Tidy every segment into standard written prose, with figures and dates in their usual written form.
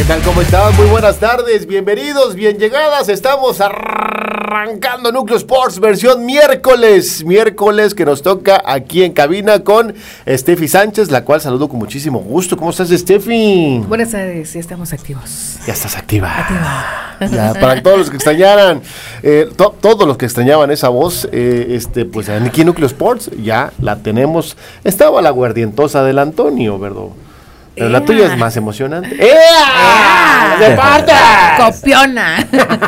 ¿Qué tal? ¿Cómo están? Muy buenas tardes, bienvenidos, bien llegadas. Estamos arrancando Núcleo Sports versión miércoles que nos toca aquí en cabina con Steffi Sánchez, la cual saludo con muchísimo gusto. ¿Cómo estás, Steffi? Buenas tardes, ya estamos activos. Ya estás activa. Ya, para todos los que extrañaran, todos los que extrañaban esa voz, pues aquí en Núcleo Sports ya la tenemos. Estaba la guardientosa del Antonio, ¿verdad? Pero la tuya es más emocionante. ¡De parte! ¡Copiona!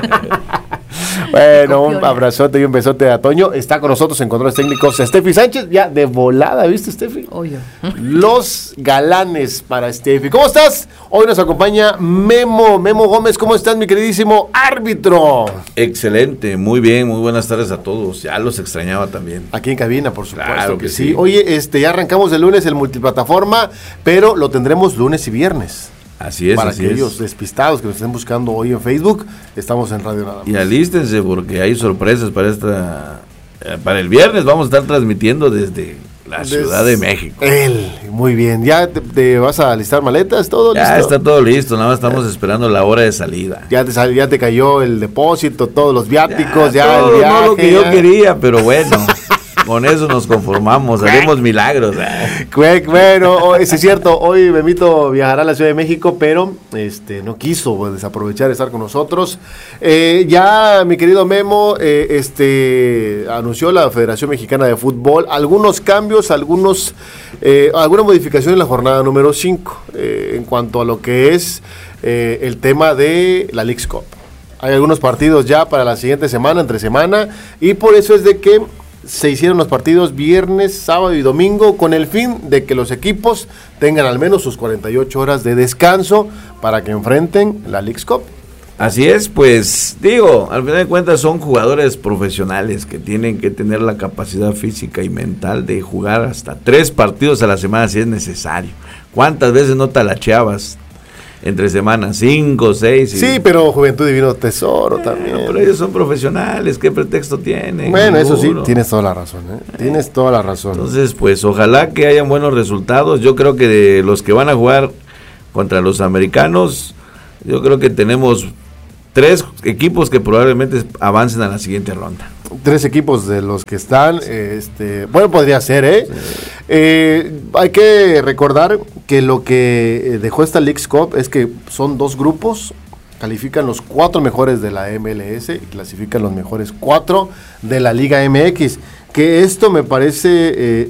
Bueno, un abrazote y un besote a Toño. Está con nosotros en controles técnicos Steffi Sánchez, ya de volada, ¿viste, Steffi? Oye. Los galanes para Steffi. ¿Cómo estás? Hoy nos acompaña Memo Gómez. ¿Cómo estás, mi queridísimo árbitro? Excelente, muy bien, muy buenas tardes a todos. Ya los extrañaba también. Aquí en cabina, por supuesto. Claro que sí. Oye, ya arrancamos el lunes el multiplataforma, pero lo tendremos lunes y viernes. Así es, para así aquellos es. despistados que nos estén buscando hoy en Facebook, estamos en Radio Nada Más. Y alístense porque hay sorpresas para el viernes. Vamos a estar transmitiendo desde la Ciudad de México. Muy bien. ¿Ya te vas a alistar maletas? ¿Todo listo? Ya está todo listo, nada más estamos esperando la hora de salida. Ya te cayó el depósito, todos los viáticos, todo, el viaje, no lo que yo quería, pero bueno. Con eso nos conformamos, haremos milagros. Bueno, es cierto, hoy Memito viajará a la Ciudad de México, pero no quiso desaprovechar estar con nosotros. Ya mi querido Memo, anunció la Federación Mexicana de Fútbol algunos cambios, alguna modificación en la jornada número 5, en cuanto a lo que es el tema de la Leagues Cup. Hay algunos partidos ya para la siguiente semana, entre semana, y por eso es de que se hicieron los partidos viernes, sábado y domingo con el fin de que los equipos tengan al menos sus 48 horas de descanso para que enfrenten la Leagues Cup. Así es, pues digo, al final de cuentas son jugadores profesionales que tienen que tener la capacidad física y mental de jugar hasta 3 partidos a la semana si es necesario. ¿Cuántas veces no talacheabas entre semanas? 5, 6. Sí, pero Juventud Divino Tesoro también. Pero ellos son profesionales, ¿qué pretexto tienen? Bueno, eso sí, tienes toda la razón, Tienes toda la razón. Entonces, pues ojalá que hayan buenos resultados. Yo creo que de los que van a jugar contra los americanos, yo creo que tenemos 3 equipos que probablemente avancen a la siguiente ronda. 3 equipos de los que están, bueno, podría ser, hay que recordar que lo que dejó esta Leagues Cup es que son 2 grupos, califican los 4 mejores de la MLS y clasifican los mejores 4 de la Liga MX, que esto me parece,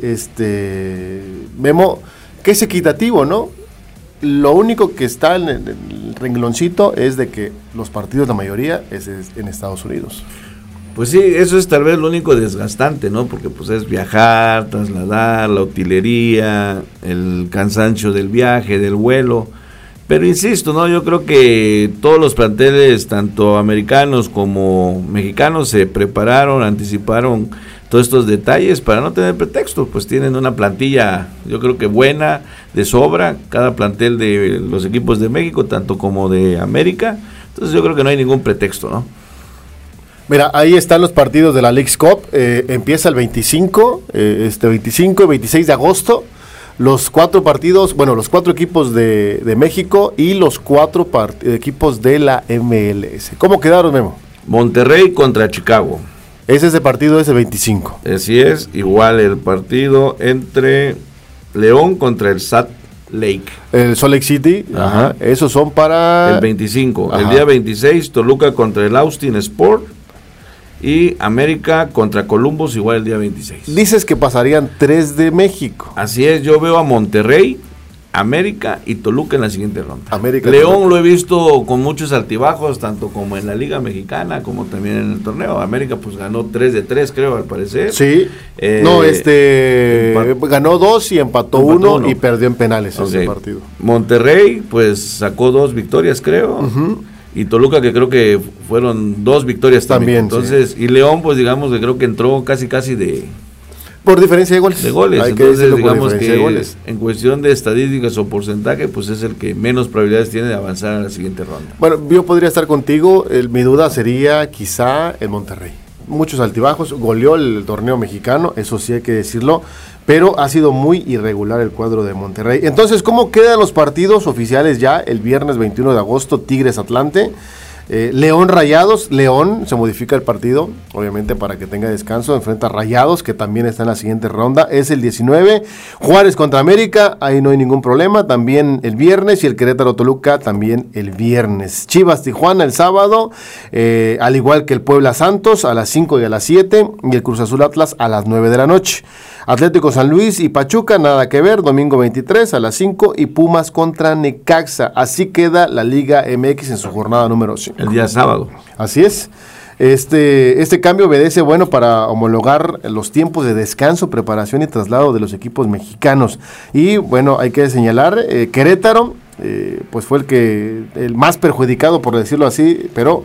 Memo, que es equitativo, ¿no? Lo único que está en el rengloncito es de que los partidos, la mayoría, es en Estados Unidos. Pues sí, eso es tal vez lo único desgastante, ¿no? Porque pues es viajar, trasladar, la utilería, el cansancio del viaje, del vuelo. Pero insisto, ¿no? Yo creo que todos los planteles, tanto americanos como mexicanos, se prepararon, anticiparon todos estos detalles para no tener pretextos. Pues tienen una plantilla, yo creo que buena, de sobra, cada plantel de los equipos de México, tanto como de América. Entonces yo creo que no hay ningún pretexto, ¿no? Mira, ahí están los partidos de la Leagues Cup, empieza el 25 y 26 de agosto, los 4 partidos, bueno, los 4 equipos de México y los 4 equipos de la MLS. ¿Cómo quedaron, Memo? Monterrey contra Chicago. Ese partido es el 25. Así es, igual el partido entre León contra el Salt Lake. El Salt Lake City, ajá. Esos son para... El 25, ajá. El día 26, Toluca contra el Austin Sport. Y América contra Columbus igual el día 26. Dices que pasarían 3 de México. Así es, yo veo a Monterrey, América y Toluca en la siguiente ronda. León Toluca. lo he visto con muchos altibajos, tanto como en la Liga Mexicana como también en el torneo. América pues ganó 3 de 3, creo, al parecer. Sí. Ganó 2 y empató 1 y perdió en penales ese partido. Monterrey pues sacó 2 victorias, creo. Uh-huh. Y Toluca, que creo que fueron 2 victorias también. Entonces, sí. Y León, pues digamos que creo que entró casi por diferencia de goles. De goles. Hay entonces, que digamos que de goles. En cuestión de estadísticas o porcentaje, pues es el que menos probabilidades tiene de avanzar a la siguiente ronda. Bueno, yo podría estar contigo. Mi duda sería quizá el Monterrey. Muchos altibajos, goleó el torneo mexicano, eso sí hay que decirlo, pero ha sido muy irregular el cuadro de Monterrey. Entonces, ¿cómo quedan los partidos oficiales ya? El viernes 21 de agosto, Tigres Atlante, León Rayados. León se modifica el partido, obviamente para que tenga descanso, enfrenta a Rayados, que también está en la siguiente ronda, es el 19, Juárez contra América, ahí no hay ningún problema, también el viernes, y el Querétaro Toluca también el viernes. Chivas Tijuana el sábado, al igual que el Puebla Santos a las 5 y a las 7, y el Cruz Azul Atlas a las 9 de la noche. Atlético San Luis y Pachuca, nada que ver, domingo 23 a las 5, y Pumas contra Necaxa. Así queda la Liga MX en su jornada número 5. El día sábado. Así es. Este cambio obedece, bueno, para homologar los tiempos de descanso, preparación y traslado de los equipos mexicanos. Y bueno, hay que señalar, Querétaro, pues fue el más perjudicado, por decirlo así, pero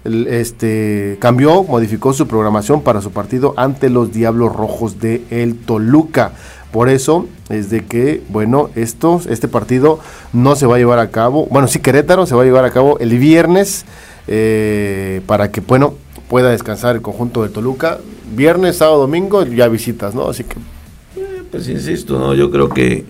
modificó su programación para su partido ante los Diablos Rojos de el Toluca. Por eso es de que, bueno, este partido no se va a llevar a cabo, bueno, sí, Querétaro se va a llevar a cabo el viernes, para que, bueno, pueda descansar el conjunto de Toluca. Viernes, sábado, domingo, ya visitas, ¿no? Así que... Pues insisto, ¿no? Yo creo que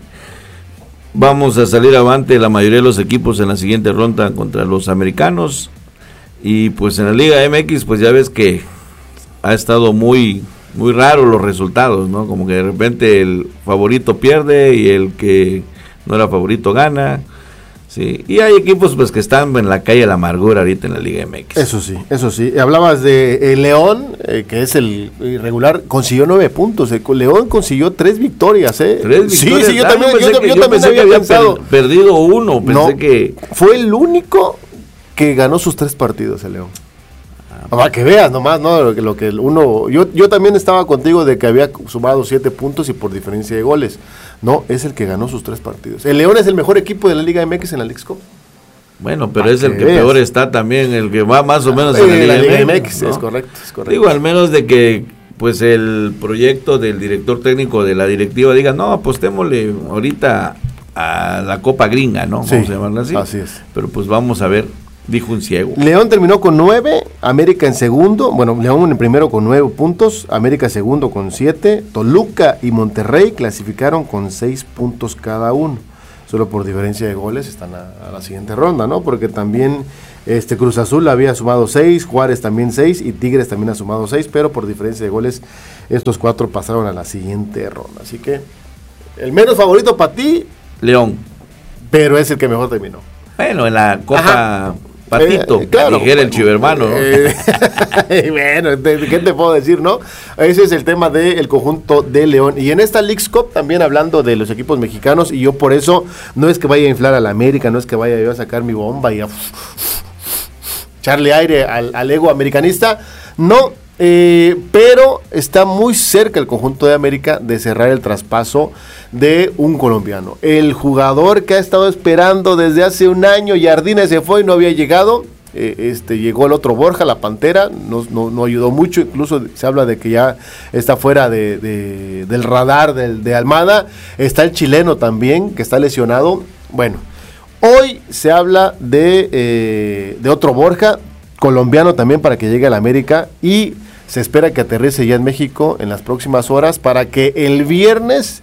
vamos a salir avante la mayoría de los equipos en la siguiente ronda contra los americanos. Y pues en la Liga MX, pues ya ves que ha estado muy raro los resultados, ¿no? Como que de repente el favorito pierde y el que no era favorito gana. Sí, y hay equipos pues que están en la calle de la amargura ahorita en la Liga MX. Eso sí. Hablabas de León, que es el irregular, consiguió 9 puntos. León consiguió 3 victorias, ¿eh? 3 victorias. Sí, yo también había pensado. Perdido uno, pensé que... Fue el único que ganó sus 3 partidos el León. Para que veas nomás, ¿no? Lo que uno... Yo también estaba contigo de que había sumado 7 puntos y por diferencia de goles. No, es el que ganó sus 3 partidos. El León es el mejor equipo de la Liga MX en la Leagues Cup. Bueno, pero es el que peor está también, el que va más o menos en la Liga MX, ¿no? Es correcto. Digo, al menos de que pues el proyecto del director técnico de la directiva diga, no, apostémosle ahorita a la Copa Gringa, ¿no? Sí, vamos a llamarla así. Así es. Pero pues vamos a ver, dijo un ciego. León terminó con 9, América en segundo, bueno, León en primero con 9 puntos, América segundo con 7, Toluca y Monterrey clasificaron con 6 puntos cada uno. Solo por diferencia de goles están a la siguiente ronda, ¿no? Porque también Cruz Azul había sumado 6, Juárez también 6 y Tigres también ha sumado 6, pero por diferencia de goles estos 4 pasaron a la siguiente ronda. Así que el menos favorito para ti, León. Pero es el que mejor terminó. Bueno, en la Copa... Ajá. Patito, claro, dijera el chivermano, ¿no? Bueno, ¿qué te puedo decir, no? Ese es el tema del conjunto de León. Y en esta Leagues Cup, también hablando de los equipos mexicanos, y yo por eso, no es que vaya a inflar a la América, no es que vaya yo a sacar mi bomba y a echarle aire al ego americanista, no, pero está muy cerca el conjunto de América de cerrar el traspaso de un colombiano. El jugador que ha estado esperando desde hace un año, Jardine se fue y no había llegado, llegó el otro Borja, la Pantera, no ayudó mucho, incluso se habla de que ya está fuera del radar de Almada. Está el chileno también, que está lesionado. Bueno, hoy se habla de otro Borja, colombiano también, para que llegue a la América, y se espera que aterrice ya en México en las próximas horas para que el viernes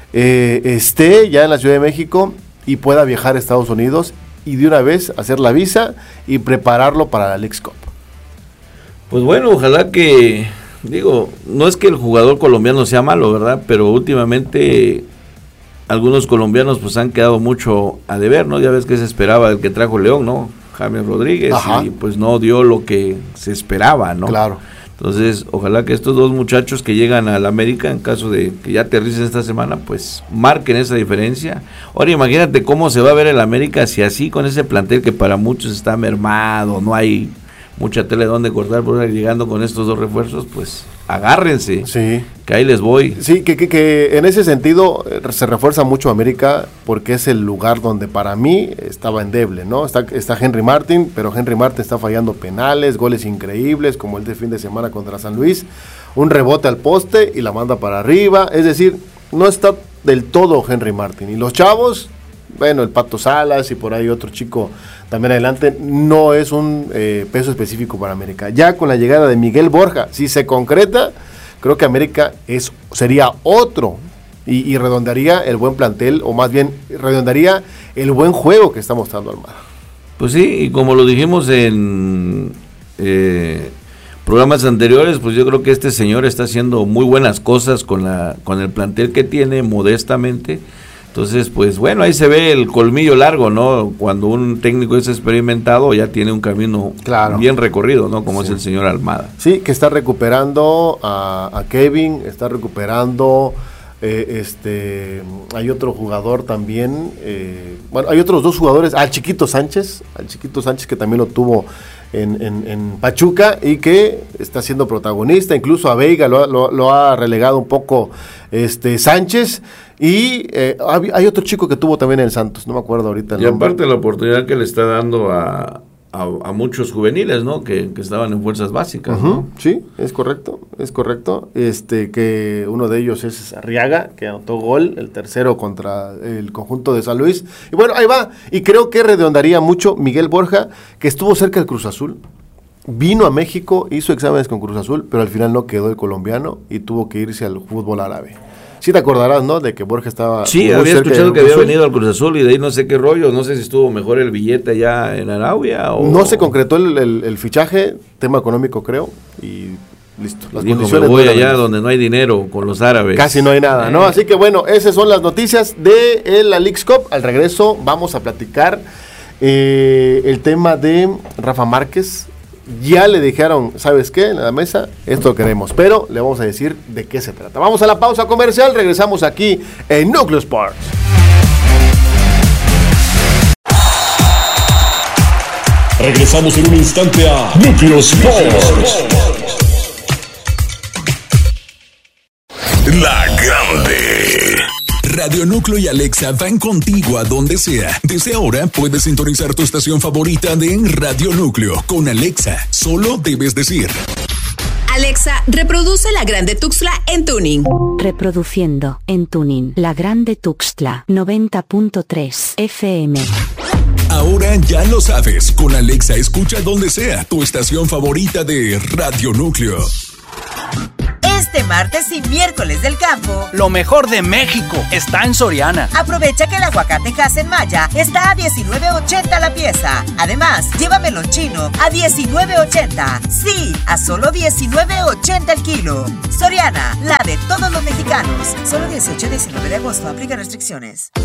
esté ya en la Ciudad de México y pueda viajar a Estados Unidos y de una vez hacer la visa y prepararlo para la Leagues Cup. Pues bueno, ojalá que, digo, no es que el jugador colombiano sea malo, ¿verdad? Pero últimamente algunos colombianos pues han quedado mucho a deber, ¿no? Ya ves que se esperaba el que trajo León, ¿no? James Rodríguez. Ajá. Y pues no dio lo que se esperaba, ¿no? Claro. Entonces, ojalá que estos 2 muchachos que llegan a la América, en caso de que ya aterricen esta semana, pues marquen esa diferencia. Ahora imagínate cómo se va a ver el América si así con ese plantel que para muchos está mermado, no hay mucha tela de donde cortar, por llegando con estos 2 refuerzos, pues agárrense, sí, que ahí les voy. Sí, que en ese sentido se refuerza mucho América, porque es el lugar donde para mí estaba endeble, ¿no? Está Henry Martin, pero Henry Martin está fallando penales, goles increíbles, como el de fin de semana contra San Luis, un rebote al poste y la manda para arriba, es decir, no está del todo Henry Martin. Y los chavos, bueno, el Pato Salas y por ahí otro chico también adelante, no es un peso específico para América. Ya con la llegada de Miguel Borja, si se concreta, creo que América sería otro y redondearía el buen plantel, o más bien redondearía el buen juego que está mostrando Almada. Pues sí, y como lo dijimos en programas anteriores, pues yo creo que este señor está haciendo muy buenas cosas con el plantel que tiene, modestamente. Entonces, pues bueno, ahí se ve el colmillo largo, ¿no? Cuando un técnico es experimentado, ya tiene un camino bien recorrido, ¿no? Como es el señor Almada. Sí, que está recuperando a Kevin, está recuperando, hay otro jugador también, bueno, hay otros 2 jugadores, al Chiquito Sánchez que también lo tuvo en Pachuca y que está siendo protagonista, incluso a Veiga lo ha relegado un poco Sánchez, y hay otro chico que tuvo también en Santos, no me acuerdo ahorita el nombre. Aparte la oportunidad que le está dando a muchos juveniles, ¿no? Que estaban en fuerzas básicas, ¿no? Sí, es correcto, que uno de ellos es Arriaga, que anotó gol, el tercero contra el conjunto de San Luis, y bueno, ahí va, y creo que redondaría mucho Miguel Borja, que estuvo cerca del Cruz Azul, vino a México, hizo exámenes con Cruz Azul, pero al final no quedó el colombiano, y tuvo que irse al fútbol árabe. Sí te acordarás, ¿no? De que Borja estaba... Sí, había escuchado que había venido al Cruz Azul y de ahí no sé qué rollo, no sé si estuvo mejor el billete allá en Arabia o... No se concretó el fichaje, tema económico creo, y listo. Las condiciones me voy allá donde no hay dinero con los árabes. Casi no hay nada, ¿no? Así que bueno, esas son las noticias de la Leagues Cup. Al regreso vamos a platicar el tema de Rafa Márquez. Ya le dijeron, ¿sabes qué? En la mesa, esto lo queremos, pero le vamos a decir de qué se trata. Vamos a la pausa comercial, regresamos aquí en Núcleo Sports. Regresamos en un instante a Núcleo Sports. La Grande. Radio Núcleo y Alexa van contigo a donde sea. Desde ahora puedes sintonizar tu estación favorita de Radio Núcleo. Con Alexa, solo debes decir: Alexa, reproduce La Grande Tuxtla en tuning. Reproduciendo en tuning La Grande Tuxtla 90.3 FM. Ahora ya lo sabes. Con Alexa escucha donde sea tu estación favorita de Radio Núcleo. Este martes y miércoles del campo, lo mejor de México está en Soriana. Aprovecha que el aguacate Hass Maya está a $19.80 la pieza. Además, lleva melón chino a $19.80. Sí, a solo $19.80 el kilo. Soriana, la de todos los mexicanos. Solo 18 y 19 de agosto, aplica restricciones.